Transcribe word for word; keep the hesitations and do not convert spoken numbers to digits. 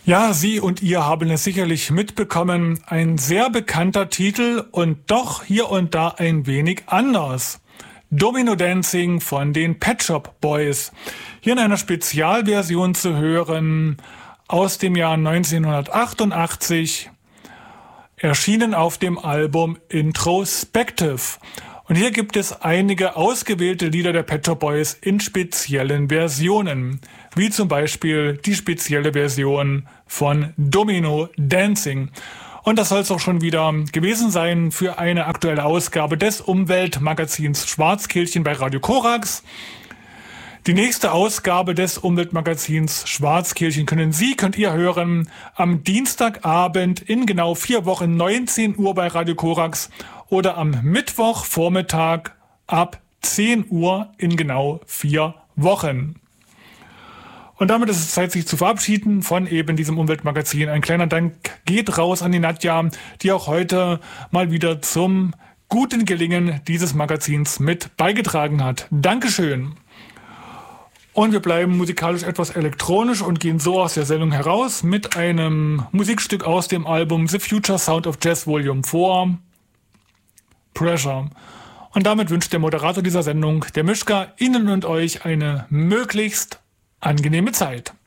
Ja, Sie und ihr haben es sicherlich mitbekommen. Ein sehr bekannter Titel und doch hier und da ein wenig anders. Domino Dancing von den Pet Shop Boys. Hier in einer Spezialversion zu hören aus dem Jahr neunzehnhundertachtundachtzig. Erschienen auf dem Album Introspective. Und hier gibt es einige ausgewählte Lieder der Pet Shop Boys in speziellen Versionen. Wie zum Beispiel die spezielle Version von Domino Dancing. Und das soll es auch schon wieder gewesen sein für eine aktuelle Ausgabe des Umweltmagazins Schwarzkehlchen bei Radio Korax. Die nächste Ausgabe des Umweltmagazins Schwarzkehlchen können Sie, könnt ihr hören am Dienstagabend in genau vier Wochen neunzehn Uhr bei Radio Korax oder am Mittwochvormittag ab zehn Uhr in genau vier Wochen. Und damit ist es Zeit, sich zu verabschieden von eben diesem Umweltmagazin. Ein kleiner Dank geht raus an die Nadja, die auch heute mal wieder zum guten Gelingen dieses Magazins mit beigetragen hat. Dankeschön. Und wir bleiben musikalisch etwas elektronisch und gehen so aus der Sendung heraus mit einem Musikstück aus dem Album The Future Sound of Jazz Volume vier, Pressure. Und damit wünscht der Moderator dieser Sendung, der Mischka, Ihnen und euch eine möglichst angenehme Zeit.